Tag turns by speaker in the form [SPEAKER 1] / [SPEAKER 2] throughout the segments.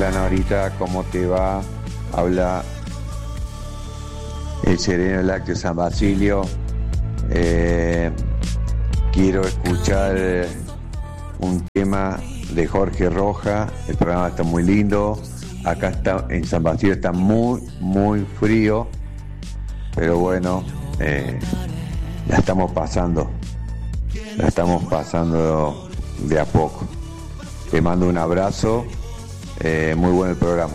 [SPEAKER 1] Hola Norita, ¿cómo te va? Habla el Sereno Lácteo San Basilio. Quiero escuchar un tema de Jorge Roja. El programa está muy lindo. Acá está en San Basilio, está muy, muy frío. Pero bueno, la estamos pasando. La estamos pasando de a poco. Te mando un abrazo. Muy bueno el programa.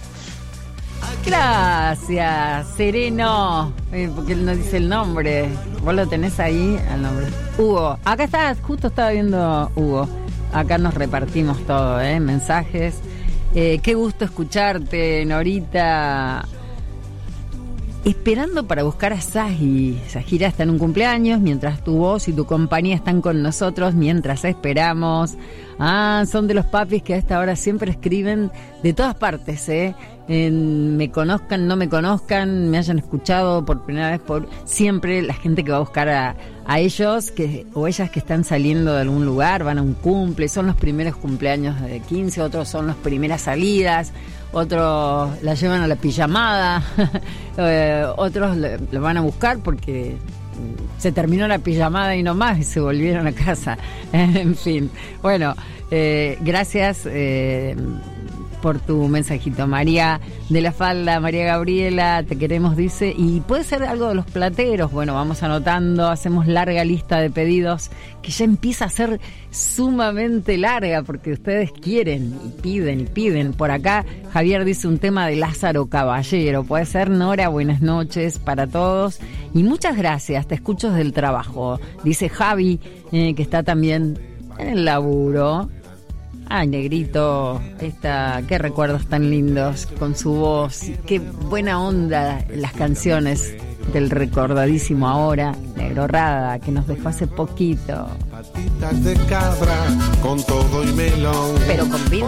[SPEAKER 2] Gracias, Sereno. Porque él no dice el nombre. Vos lo tenés ahí, el nombre. Hugo. Acá está, justo estaba viendo Hugo. Acá nos repartimos todo, mensajes. Qué gusto escucharte, Norita. Esperando para buscar a Saji. Sajira está en un cumpleaños, mientras tu voz y tu compañía están con nosotros, mientras esperamos. Son de los papis que a esta hora siempre escriben de todas partes, me conozcan, no me conozcan, me hayan escuchado por primera vez, por siempre la gente que va a buscar a ellos o ellas que están saliendo de algún lugar, van a un cumple, son los primeros cumpleaños de 15, otros son las primeras salidas, otros la llevan a la pijamada, otros lo van a buscar porque se terminó la pijamada y no más y se volvieron a casa. En fin, bueno, gracias por tu mensajito. María de la Falda, María Gabriela, te queremos, dice, y puede ser algo de los plateros. Bueno, vamos anotando, hacemos larga lista de pedidos que ya empieza a ser sumamente larga porque ustedes quieren y piden. Por acá Javier dice un tema de Lázaro Caballero. Puede ser, Nora, buenas noches para todos y muchas gracias, te escucho desde el trabajo. Dice Javi, que está también en el laburo. Ay, negrito, qué recuerdos tan lindos con su voz, qué buena onda las canciones del recordadísimo ahora, Negro Rada, que nos dejó hace poquito.
[SPEAKER 3] Patitas de cabra con todo y melón.
[SPEAKER 2] Pero con vino.